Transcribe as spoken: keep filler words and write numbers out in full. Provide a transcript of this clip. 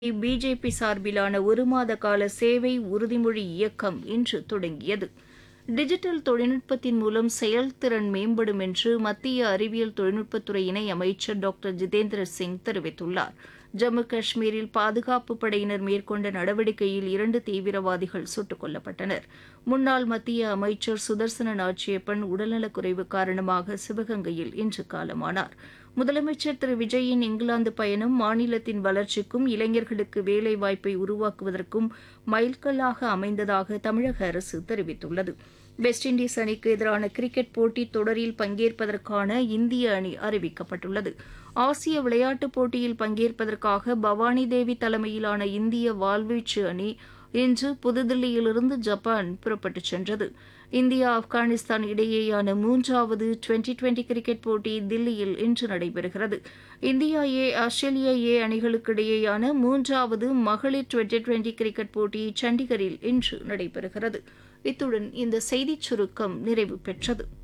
BJP சார்பிலான ஒரு மாத கால சேவை உறுதிமொழி இயக்கம் இன்று தொடங்கியது. டிஜிட்டல் தொழில்நுட்பத்தின் மூலம் செயல்திறன் மேம்படும் என்று மத்திய அறிவியல் தொழில்நுட்பத்துறை இணை அமைச்சர் டாக்டர் ஜிதேந்திர சிங் தெரிவித்துள்ளார். ஜம்மு காஷ்மீரில் பாதுகாப்புப் படையினர் மேற்கொண்ட நடவடிக்கையில் இரண்டு தீவிரவாதிகள் சுட்டுக் கொல்லப்பட்டனர். முன்னாள் மத்திய அமைச்சர் சுதர்சன நாச்சியப்பன் உடல்நலக்குறைவு காரணமாக சிவகங்கையில் இன்று காலமானார். முதலமைச்சர் திரு விஜயின் இங்கிலாந்து பயணம் மாநிலத்தின் வளர்ச்சிக்கும் இளைஞர்களுக்கு வேலைவாய்ப்பை உருவாக்குவதற்கும் மைல்கல்லாக அமைந்ததாக தமிழக அரசு தெரிவித்துள்ளது. வெஸ்ட் இண்டீஸ் அணிக்கு எதிரான கிரிக்கெட் போட்டித் தொடரில் பங்கேற்பதற்கான இந்திய அணி அறிவிக்கப்பட்டுள்ளது. ஆசிய விளையாட்டுப் போட்டியில் பங்கேற்பதற்காக பவானி தேவி தலைமையிலான இந்திய வாள்வீச்சு அணி இன்று புதுதில்லியிலிருந்து ஜப்பான் புறப்பட்டுச் சென்றது. இந்தியா ஆப்கானிஸ்தான் இடையேயான மூன்றாவது டுவெண்டி டுவெண்டி கிரிக்கெட் போட்டி தில்லியில் இன்று நடைபெறுகிறது. இந்தியா ஏ ஆஸ்திரேலியா ஏ அணிகளுக்கு இடையேயான மூன்றாவது மகளிர் டுவெண்டி டுவெண்டி கிரிக்கெட் போட்டி சண்டிகரில் இன்று நடைபெறுகிறது. இத்துடன் இந்த செய்திச் சுருக்கம் நிறைவு பெற்றது.